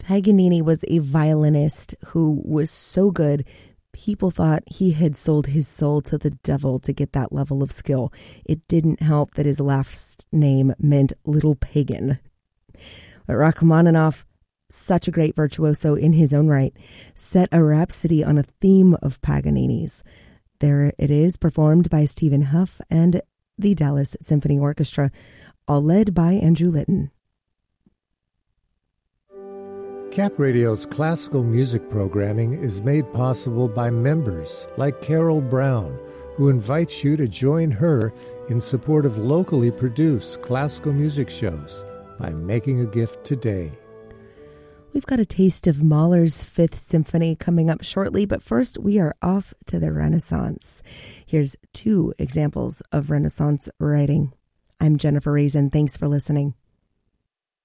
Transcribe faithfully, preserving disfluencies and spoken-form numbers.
Paganini was a violinist who was so good, people thought he had sold his soul to the devil to get that level of skill. It didn't help that his last name meant little pagan. But Rachmaninoff, such a great virtuoso in his own right, set a rhapsody on a theme of Paganini's. There it is, performed by Stephen Huff and the Dallas Symphony Orchestra, all led by Andrew Litton. Cap Radio's classical music programming is made possible by members like Carol Brown, who invites you to join her in support of locally produced classical music shows by making a gift today. We've got a taste of Mahler's Fifth Symphony coming up shortly, but first we are off to the Renaissance. Here's two examples of Renaissance writing. I'm Jennifer Raisin. Thanks for listening.